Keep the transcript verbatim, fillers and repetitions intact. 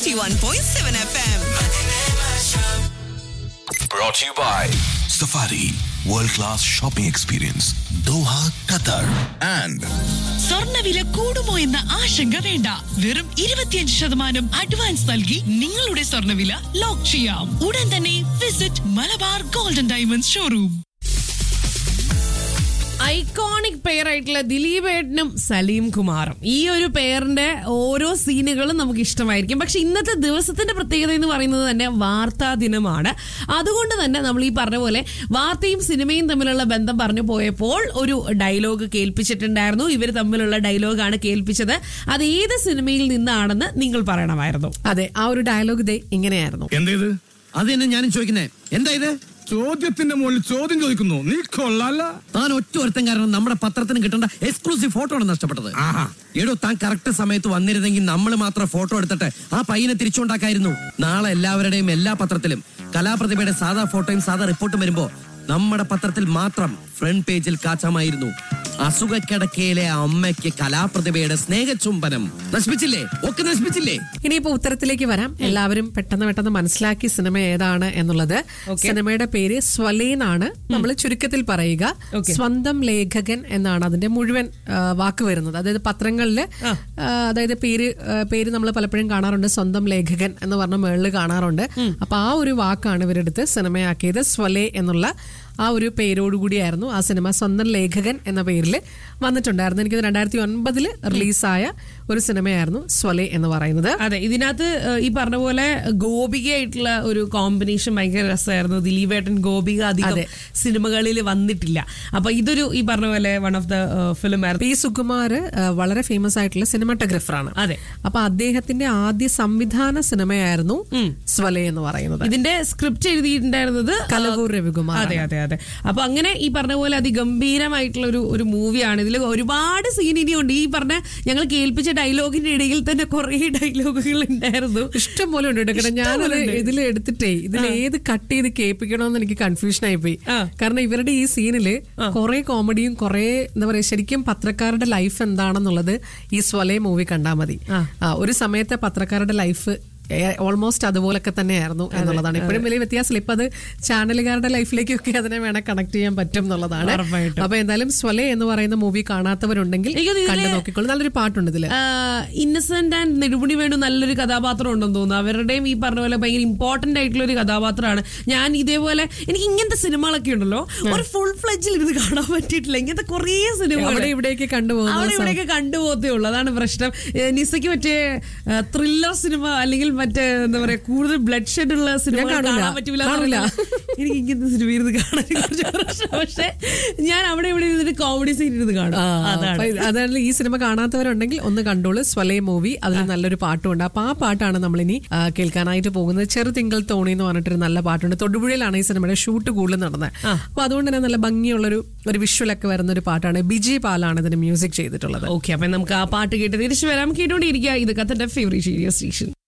ninety-one point seven F M. Brought to you by Safari World Class Shopping Experience Doha, Qatar and സ്വർണ്ണവില കൂടുമോ എന്ന ആശങ്ക വേണ്ട. വെറും ഇരുപത്തിയഞ്ച് ശതമാനം അഡ്വാൻസ് നൽകി നിങ്ങളുടെ സ്വർണ്ണവില ലോക്ക് ചെയ്യാം. ഉടൻ തന്നെ visit Malabar golden diamonds showroom. Iconic pair ആയിട്ടുള്ള ദിലീപ് ഏട്ടനും സലീം കുമാറും, ഈ ഒരു പെയറിന്റെ ഓരോ സീനുകളും നമുക്ക് ഇഷ്ടമായിരിക്കും. പക്ഷെ ഇന്നത്തെ ദിവസത്തിന്റെ പ്രത്യേകത എന്ന് പറയുന്നത് തന്നെ വാർത്താ ദിനമാണ്. അതുകൊണ്ട് തന്നെ നമ്മൾ ഈ പറഞ്ഞ പോലെ വാർത്തയും സിനിമയും തമ്മിലുള്ള ബന്ധം പറഞ്ഞു പോയപ്പോൾ ഒരു ഡയലോഗ് കേൾപ്പിച്ചിട്ടുണ്ടായിരുന്നു. ഇവർ തമ്മിലുള്ള ഡയലോഗാണ് കേൾപ്പിച്ചത്. അത് ഏത് സിനിമയിൽ നിന്നാണെന്ന് നിങ്ങൾ പറയണമായിരുന്നു. അതെ, ആ ഒരു ഡയലോഗ് ഇതേ ഇങ്ങനെയായിരുന്നു. എന്തേത്? അത് തന്നെ ഞാനും ചോദിക്കുന്നേ, എന്താ ഇത്? ചോദ്യത്തിന്റെ മുകളിൽ ചോദ്യം ചോദിക്കുന്നു. നീ കൊള്ളാല. താൻ ഒറ്റ ഒരുത്തൻ കാരണം നമ്മുടെ പത്രത്തിന് കിട്ടേണ്ട എക്സ്ക്ലൂസീവ് ഫോട്ടോ ആണ് നഷ്ടപ്പെട്ടത്. എടോ, താൻ കറക്റ്റ് സമയത്ത് വന്നിരുന്നെങ്കിൽ നമ്മൾ മാത്രം ഫോട്ടോ എടുത്തിട്ട് ആ പയ്യനെ തിരിച്ചുണ്ടാക്കായിരുന്നു. നാളെ എല്ലാവരുടെയും എല്ലാ പത്രത്തിലും കലാപ്രതിഭയുടെ സാധാ ഫോട്ടോയും സാധാ റിപ്പോർട്ടും വരുമ്പോ നമ്മുടെ പത്രത്തിൽ മാത്രം ഫ്രണ്ട് പേജിൽ കാച്ചാമായിരുന്നു. അസുഖക്കിടക്കയിലെ അമ്മയ്ക്ക് കലാപ്രതിഭയുടെ സ്നേഹചുംബനം. നശിപ്പിച്ചില്ലേ? ഒക്കെ നശിപ്പിച്ചില്ലേ? ഇനിയിപ്പോ ഉത്തരത്തിലേക്ക് വരാം. എല്ലാവരും പെട്ടെന്ന് പെട്ടെന്ന് മനസ്സിലാക്കി സിനിമ ഏതാണ് എന്നുള്ളത്. സിനിമയുടെ പേര് സ്വലേനാണ്. നമ്മൾ ചുരുക്കത്തിൽ പറയുക സ്വന്തം ലേഖകൻ എന്നാണ് അതിന്റെ മുഴുവൻ വാക്ക് വരുന്നത്. അതായത് പത്രങ്ങളില് അതായത് പേര് പേര് നമ്മൾ പലപ്പോഴും കാണാറുണ്ട്, സ്വന്തം ലേഖകൻ എന്ന് പറഞ്ഞ മേളില് കാണാറുണ്ട്. അപ്പൊ ആ ഒരു വാക്കാണ് ഇവരെടുത്ത് സിനിമയാക്കിയത്. സ്വലേ എന്നുള്ള ആ ഒരു പേരോടുകൂടിയായിരുന്നു ആ സിനിമ സ്വന്തം ലേഖകൻ എന്ന പേരിൽ വന്നിട്ടുണ്ടായിരുന്നു. എനിക്ക് രണ്ടായിരത്തി ഒൻപതില് റിലീസായ ഒരു സിനിമയായിരുന്നു സ്വലേ എന്ന് പറയുന്നത്. അതെ, ഇതിനകത്ത് ഈ പറഞ്ഞ പോലെ ഗോപികയായിട്ടുള്ള ഒരു കോമ്പിനേഷൻ ഭയങ്കര രസമായിരുന്നു. ദിലീപേട്ടൻ ഗോപിക അധികം സിനിമകളിൽ വന്നിട്ടില്ല. അപ്പൊ ഇതൊരു ഈ പറഞ്ഞ പോലെ വൺ ഓഫ് ദ ഫിലിം ആയിരുന്നു. പി സുകുമാർ വളരെ ഫേമസ് ആയിട്ടുള്ള സിനിമാറ്റോഗ്രാഫറാണ്. അതെ, അപ്പൊ അദ്ദേഹത്തിന്റെ ആദ്യ സംവിധാന സിനിമയായിരുന്നു സ്വലേ എന്ന് പറയുന്നത്. ഇതിന്റെ സ്ക്രിപ്റ്റ് എഴുതിയിട്ടുണ്ടായിരുന്നത് കലവൂർ രവികുമാർ. അതെ അതെ അതെ അപ്പൊ അങ്ങനെ ഈ പറഞ്ഞ പോലെ അതിഗംഭീരമായിട്ടുള്ള ഒരു ഒരു മൂവിയാണ്. ഇതിൽ ഒരുപാട് സീൻ ഇനിയുണ്ട്. ഈ പറഞ്ഞ ഞങ്ങൾ കേൾപ്പിച്ച ഡയലോഗിന്റെ ഇടയിൽ തന്നെ കുറെ ഡയലോഗുകൾ ഉണ്ടായിരുന്നു. ഇഷ്ടം പോലെ ഉണ്ട് കേട്ടോ. ഞാനത് ഇതിൽ എടുത്തിട്ടേ ഇതിൽ ഏത് കട്ട് ചെയ്ത് കേൾപ്പിക്കണമെന്ന് എനിക്ക് കൺഫ്യൂഷൻ ആയി പോയി. കാരണം ഇവരുടെ ഈ സീനില് കുറെ കോമഡിയും കുറെ എന്താ പറയാ ശരിക്കും പത്രക്കാരുടെ ലൈഫ് എന്താണെന്നുള്ളത് ഈ സ്വലേ മൂവി കണ്ടാൽ മതി. ഒരു സമയത്തെ പത്രക്കാരുടെ ലൈഫ് ഓൾമോസ്റ്റ് അതുപോലൊക്കെ തന്നെയായിരുന്നു എന്നുള്ളതാണ്. ഇപ്പോഴും വലിയ വ്യത്യാസമില്ല. ഇപ്പൊ അത് ചാനലുകാരുടെ ലൈഫിലേക്കൊക്കെ അതിനെ വേണം കണക്ട് ചെയ്യാൻ പറ്റും എന്നുള്ളതാണ്. അപ്പൊ എന്തായാലും സ്വലേ എന്ന് പറയുന്ന മൂവി കാണാത്തവരുണ്ടെങ്കിൽ കണ്ടു നോക്കിക്കോളൂ. നല്ലൊരു പാട്ടുണ്ട് ഇതില്. ഇന്നസെന്റ് ആൻഡ് നെടുമുടി വേണു നല്ലൊരു കഥാപാത്രം ഉണ്ടെന്ന് തോന്നുന്നു. അവരുടെയും ഈ പറഞ്ഞ പോലെ ഭയങ്കര ഇമ്പോർട്ടന്റ് ആയിട്ടുള്ള ഒരു കഥാപാത്രമാണ്. ഞാൻ ഇതേപോലെ എനിക്ക് ഇങ്ങനത്തെ സിനിമകളൊക്കെ ഉണ്ടല്ലോ ഒരു ഫുൾ ഫ്ലെഡ്ജിൽ ഇരുന്ന് കാണാൻ പറ്റിയിട്ടില്ല. ഇങ്ങനത്തെ കുറെ സിനിമ അവിടെ ഇവിടെയൊക്കെ കണ്ടുപോകും അവിടെ ഇവിടെയൊക്കെ കണ്ടുപോകത്തേ ഉള്ളൂ. അതാണ് പ്രശ്നം. നിസയ്ക്ക് മറ്റേ ത്രില്ലർ സിനിമ അല്ലെങ്കിൽ മറ്റേ എന്താ പറയാ കൂടുതൽ ബ്ലഡ് ഷെഡ് ഉള്ള സിനിമ കാണാൻ പറ്റൂല. എനിക്ക് ഇങ്ങനത്തെ സിനിമ ഇരുന്ന് കാണാൻ കുറച്ച് പ്രശ്നം. പക്ഷെ ഞാൻ അവിടെ ഇവിടെ ഇരുന്നിട്ട് കോമഡി സീൻ ഇരുന്ന് കാണും. അതാണ് ഈ സിനിമ കാണാത്തവരുണ്ടെങ്കിൽ ഒന്ന് കണ്ടോളൂ സ്വലേ മൂവി. അതിൽ നല്ലൊരു പാട്ടുമുണ്ട്. അപ്പൊ ആ പാട്ടാണ് നമ്മളിനി കേൾക്കാനായിട്ട് പോകുന്നത്. ചെറുതിങ്കൾ തോണി എന്ന് പറഞ്ഞിട്ടൊരു നല്ല പാട്ടുണ്ട്. തൊടുപുഴയിലാണ് ഈ സിനിമയുടെ ഷൂട്ട് കൂടുതൽ നടന്നത്. അപ്പൊ അതുകൊണ്ട് തന്നെ നല്ല ഭംഗിയുള്ളൊരു ഒരു വിഷ്വലൊക്കെ വരുന്ന ഒരു പാട്ടാണ്. ബിജി പാലാണ് ഇതിന് മ്യൂസിക് ചെയ്തിട്ടുള്ളത്. ഓക്കെ, അപ്പൊ നമുക്ക് ആ പാട്ട് കേട്ട് തിരിച്ചു വരാം. കേട്ടോണ്ടിരിക്കുക. ഇത് കത്തന്റെ ഫേവറേറ്റ് റേഡിയോ സ്റ്റേഷൻ.